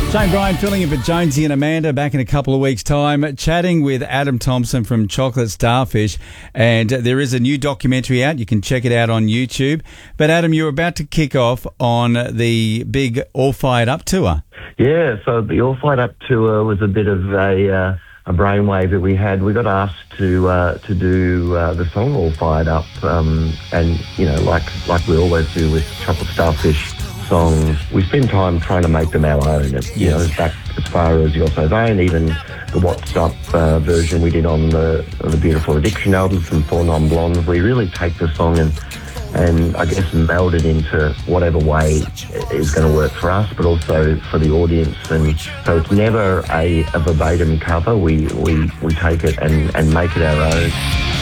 Shane Bryan filling in for Jonesy and Amanda back in a couple of weeks' time, chatting with Adam Thompson from Chocolate Starfish. And there is a new documentary out. You can check it out on YouTube. But Adam, you're about to kick off on the big All Fired Up tour. Yeah, so the All Fired Up tour was a bit of a brainwave that we had. We got asked to do the song All Fired Up, and you know, like we always do with Chocolate Starfish songs, we spend time trying to make them our own. You know, back as far as You're So Vain, even the What's Up version we did on the Beautiful Addiction album from Four Non Blondes. We really take the song and I guess meld it into whatever way is going to work for us, but also for the audience. And so it's never a verbatim cover. We take it and make it our own.